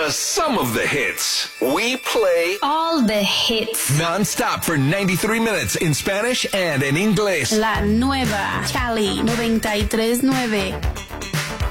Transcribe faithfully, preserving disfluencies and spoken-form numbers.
just some of the hits. We play all the hits. Non-stop for ninety-three minutes in Spanish and in English. La nueva Cali noventa y tres nueve.